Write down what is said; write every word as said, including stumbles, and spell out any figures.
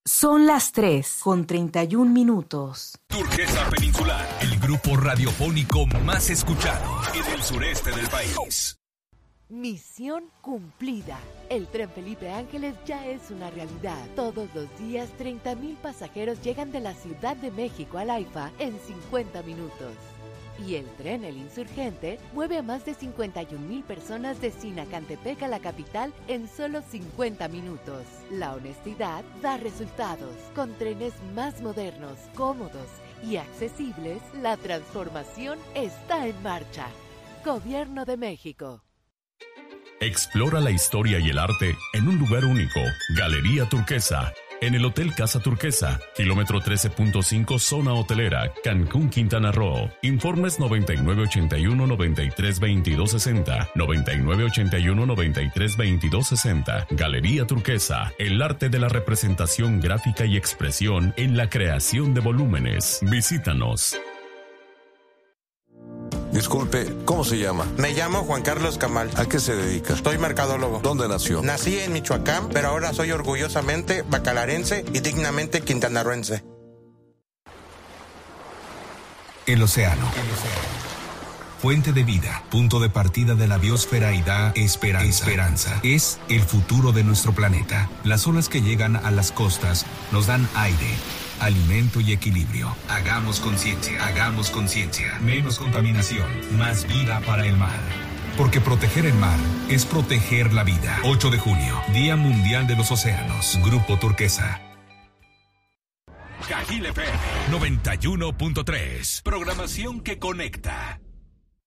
Son las tres con treinta y un minutos. Turquesa Peninsular, el grupo radiofónico más escuchado en el sureste del país. Misión cumplida. El tren Felipe Ángeles ya es una realidad. Todos los días, treinta mil pasajeros llegan de la Ciudad de México al AIFA en cincuenta minutos. Y el tren El Insurgente mueve a más de cincuenta y un mil personas de Sinacantepec a la capital en solo cincuenta minutos. La honestidad da resultados. Con trenes más modernos, cómodos y accesibles, la transformación está en marcha. Gobierno de México. Explora la historia y el arte en un lugar único. Galería Turquesa. En el Hotel Casa Turquesa, kilómetro trece punto cinco, zona hotelera, Cancún, Quintana Roo. Informes noventa y nueve ochenta y uno noventa y tres veintidós sesenta, noventa y nueve ochenta y uno noventa y tres veintidós sesenta. Galería Turquesa, el arte de la representación gráfica y expresión en la creación de volúmenes. Visítanos. Disculpe, ¿cómo se llama? Me llamo Juan Carlos Camal. ¿A qué se dedica? Soy mercadólogo. ¿Dónde nació? Nací en Michoacán, pero ahora soy orgullosamente bacalarense y dignamente quintanarroense. El océano. El océano. Fuente de vida, punto de partida de la biosfera y da esperanza. Esperanza. Es el futuro de nuestro planeta. Las olas que llegan a las costas nos dan aire, alimento y equilibrio. Hagamos conciencia, hagamos conciencia. Menos contaminación, más vida para el mar. Porque proteger el mar es proteger la vida. ocho de junio, Día Mundial de los Océanos. Grupo Turquesa. Cajil F M noventa y uno punto tres. Programación que conecta.